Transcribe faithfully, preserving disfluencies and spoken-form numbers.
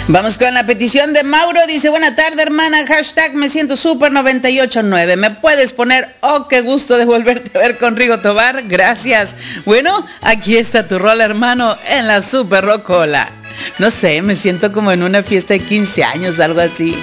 Vamos con la petición de Mauro. Dice, buena tarde, hermana. Hashtag me siento super noventa y ocho nueve. ¿Me puedes poner, oh, qué gusto de volverte a ver con Rigo Tobar? Gracias. Bueno, aquí está tu rol, hermano, en la Super Rocola. No sé, me siento como en una fiesta de quince años, algo así.